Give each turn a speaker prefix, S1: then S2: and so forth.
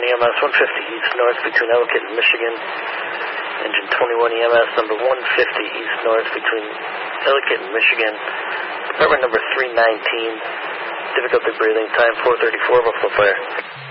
S1: EMS 150 east north between Ellicott and Michigan. Engine 21 EMS number 150 east north between Ellicott and Michigan. Department number 319. Difficulty breathing, time 4:34, Buffalo Fire.